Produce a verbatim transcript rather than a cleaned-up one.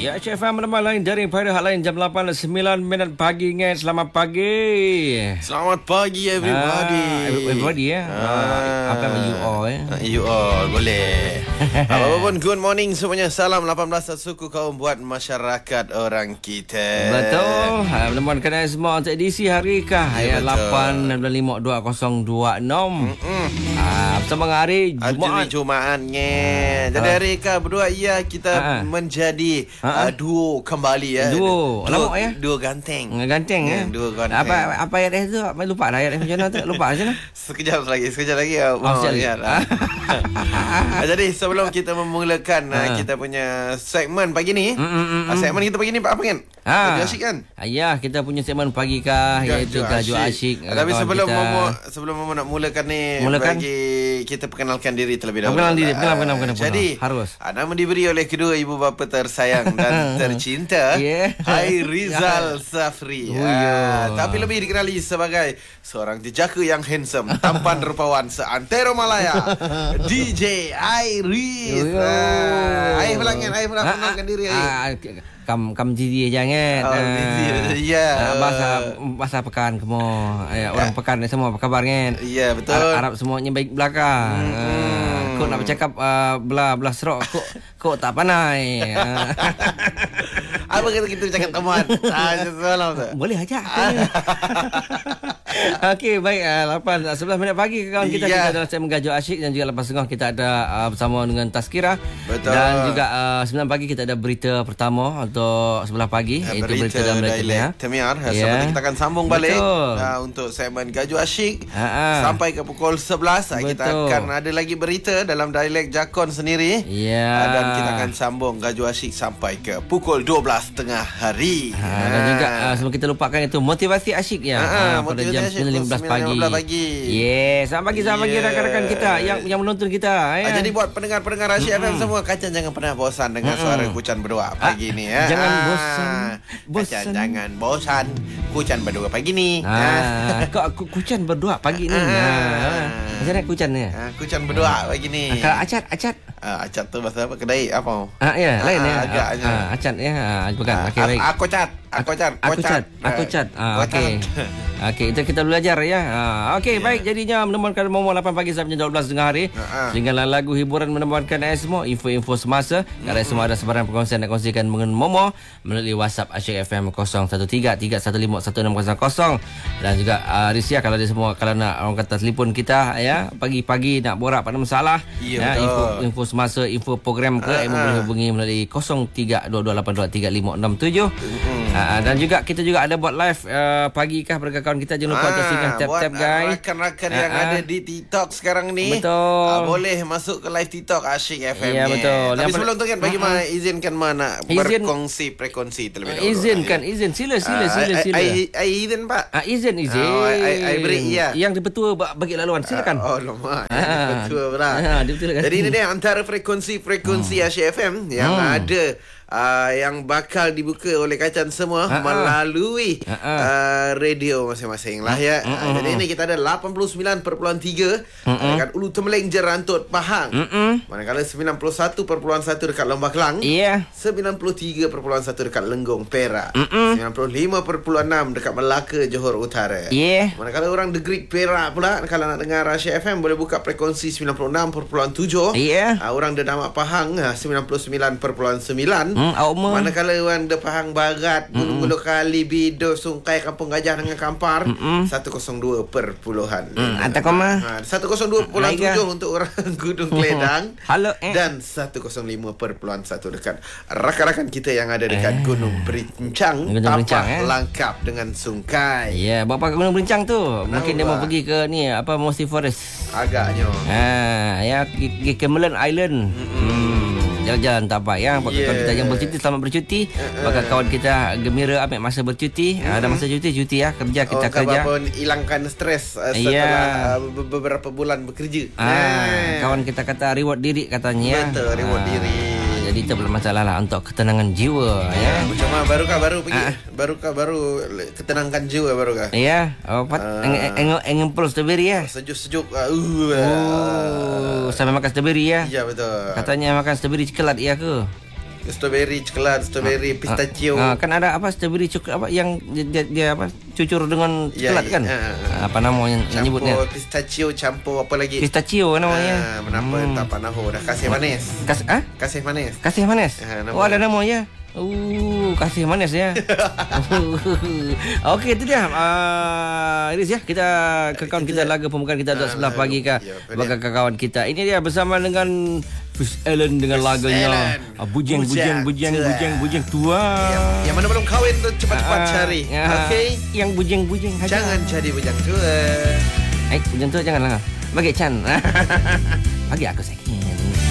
Ya, Cik Faham menempat lain daripada hal lain jam lapan dan sembilan minit pagi. Ingat, selamat pagi. Selamat pagi everybody. Ah, everybody ya. Ah. Apa you all eh? You all boleh. Apa pun good morning semuanya. Salam lapan belas suku kaum buat masyarakat orang kita. Betul. Ha, menemukan kena semua untuk edisi hari kah? Ya, lapan bulan lima dua ribu dua puluh enam. Ah, bersama hari Jumaat. Hari Jumaatnya. Jadi hari kah berdua ya kita ha. menjadi uh, duo kembali ya. Duo. Lama ya? Duo ganteng. Ganteng ya. Duo ganteng. Apa apa ayat itu? Lupa dah ayat macam mana tu? Lupa macam mana? Sekejap lagi, sekejap lagi. Oh, oh sekejap ya. Jadi sebelum kita memulakan uh. kita punya segmen pagi ni, mm, mm, mm, segmen kita pagi ni apa kan? Ha. Gaju Asyik kan? Ya, kita punya segmen pagi kah iaitu Gaju Asyik. Tapi sebelum kita... Momo sebelum Momo nak mulakan ni, mulakan? bagi kita perkenalkan diri terlebih dahulu. Perkenalkan diri, perkenalkan perkenalkan. Jadi, harus. Nama diberi oleh kedua ibu bapa tersayang dan tercinta, yeah. Hairizal Safri. Oh, yeah. Tapi lebih dikenali sebagai seorang jejaka yang handsome, tampan rupawan seantero Malaya, D J Hairizal. Oh, Hai pelanggan, hai perkenalkan diri. Hai. Kam kam diri jangan. Oh, uh, ya. Bahasa bahasa pekan kamu. Ya, orang pekan semua apa kabarnya? Ya, betul. Arab semuanya baik belakang. Hmm. Uh, kau nak bercakap uh, belah belah serok kau kau tak pandai. Uh. Apa kata kita bercakap teman? Ah, semalam tu. Boleh aja. Okey, baik, uh, lapan sebelas minit pagi kawan kita yeah. kita dalam segmen Gaju Asyik dan juga lepas tengah kita ada uh, bersama dengan Tazkirah. Betul. Dan juga uh, sembilan pagi kita ada berita pertama untuk sebelah pagi ya, iaitu berita, berita dalam dialek Temiar. Yeah. Seperti kita akan sambung balik uh, untuk segmen Gaju Asyik Ha-ha. sampai ke pukul sebelas. Uh, kita akan ada lagi berita dalam dialek Jakon sendiri. Yeah. Uh, dan kita akan sambung Gaju Asyik sampai ke pukul dua belas tengah hari. Ha, uh. Dan juga uh, sebelum kita lupakan itu motivasi asyik ya. Ha, uh, pada jam sembilan lima belas pagi. pagi. Yes, selamat pagi selamat yeah. pagi rakan-rakan kita yang yang menonton kita ya. Uh, jadi buat pendengar-pendengar Asyik mm-hmm. F M semua, Kacan jangan pernah bosan dengan mm-hmm. suara Kucan berdua pagi uh, ni ya. Jangan bosan. Bosan. Kacan jangan bosan Kucan berdua pagi ni. Ah, kau Kucan berdua pagi ni. Ah. Macam mana Kucan ni? Ah, Kucan berdua pagi ni. Kalau acat acat Ah, acat tu bahasa apa? Kedai apa? Ah ya, lain ya. Agaknya. Ah, acat ya. Ah, bukan. Okey baik. Aku cat. Aku cat. Aku cat. Aku cat. Ah, okey. Okey, itu kita belajar ya. Ah, okey, yeah. Baik. Jadinya menemukan Momo lapan pagi sampai dua belas tengah hari. Uh-huh. Dengan lagu hiburan menemukan semua info-info semasa. Mm-hmm. Kalau semua ada sebarang perkongsian nak kongsikan dengan Momo melalui WhatsApp Asyik F M kosong satu tiga tiga satu lima satu enam kosong kosong dan juga uh, Risia kalau dia semua kalau nak orang kata telefon kita ya pagi-pagi nak borak pada masalah yeah, ya info info semasa info program ke uh-huh. boleh hubungi melalui kosong tiga dua dua lapan dua tiga lima enam tujuh. Mm-hmm. Uh, dan juga kita juga ada buat live uh, pagi kah pada kawan kita. Jangan lupa untuk ah, singgah tap-tap guys. Rakan-rakan uh, yang uh, ada di TikTok sekarang ni. Betul. Uh, boleh masuk ke live TikTok Asyik F M. Ya ni. betul. Tapi yang sebelum tu kan bagi uh-huh. mana izinkan mana izin, berkongsi frekuensi terlebih dahulu. Izinkan, izin sila sila uh, sila sila. I, I, I izin Pak. Ah izin izin. Uh, I, I beri ya. Yang dipetua bagi laluan silakan. Uh, oh lama. Dipetua pula. Ha, jadi ini dia antara frekuensi-frekuensi hmm. Asyik F M yang hmm. ada Uh, yang bakal dibuka oleh Kacan semua uh-uh. melalui uh-uh. uh, radio masing-masing lah ya. Uh-uh. Uh, jadi ini kita ada lapan puluh sembilan perpuluhan tiga uh-uh. dekat Ulu Temeleng Jerantut Pahang. Uh-uh. Manakala sembilan puluh satu perpuluhan satu dekat Lembah Kelang. Yeah. sembilan puluh tiga perpuluhan satu dekat Lenggong Perak. Uh-uh. sembilan puluh lima perpuluhan enam dekat Melaka Johor Utara. Yeah. Manakala orang The Great Perak pula kalau nak dengar Asyik F M boleh buka frekuensi sembilan puluh enam perpuluhan tujuh. Yeah. Uh, orang The Damak Pahang uh, sembilan puluh sembilan perpuluhan sembilan. Hmm, manakala orang de Pahang Barat, Gunung-Gunung Kali, Bido, Sungkai, Kampung Gajah dengan Kampar mm-hmm. seratus dua perpuluhan. Mm, Antar koma. Ha, seratus dua perpuluhan tujuh untuk orang Gunung Keledang. Halo eh. Dan seratus lima perpuluhan satu dekat rakan-rakan kita yang ada dekat eh. Gunung Berincang. Gunung Berincang eh. Lengkap dengan Sungkai. Ya, yeah, bapak Gunung Berincang tu. Kenapa? Mungkin dia mau pergi ke ni apa Mossy Forest. Agaknya. Ha, ya pergi ke Cameron Island. Hmm. Jalan-jalan tak apa ya. Bagi yeah. kawan kita yang bercuti selamat bercuti. Uh-uh. Bagi kawan kita gembira ambil masa bercuti. Uh-huh. Ada masa cuti cuti ya kerja kita oh, kerja. Oh, hilangkan stres uh, setelah yeah. uh, beberapa bulan bekerja. Ah, nah. Kawan kita kata reward diri katanya. Betul, reward ah. diri. Jadi itu belum masalah lah untuk ketenangan jiwa ya. Macam mana barukah baru pergi? Ah. Barukah baru ketenangkan jiwa barukah? Ya. Oh, pat uh. engeng engeng pulau strawberry ya. Sejuk-sejuk. Uh, oh, sampai makan strawberry ya. Iya betul. Katanya makan strawberry coklat iya ke? Strawberry coklat, strawberry ah, pistachio. Ah, kan ada apa strawberry coklat apa yang dia, dia apa cucur dengan coklat ya, kan? ya, ah, apa namanya campur nyebutnya? Pistachio campur apa lagi? Pistachio namanya. Ah, kenapa hmm. tak panaho dah kasih manis. Kas ah? Kasih manis. Kasih manis. Ah, oh ada namanya. Uh, kasih manis ya. Okey, itu dia. Uh, Iris ya, kita ke kawan kita lagu pembukaan kita untuk sebelah pagi ke bagi kawan kita. Ini dia bersama dengan Fish Ellen dengan Fish lagunya uh, bujang, bujang, bujang, bujang, bujang tua. Yang, yang mana belum kahwin tu cepat-cepat uh, cari. Uh, Okey. Yang bujang, bujang aja. Jangan jadi bujang tua. Eh, bujang tua janganlah. Bagi Chan. Bagi aku sih.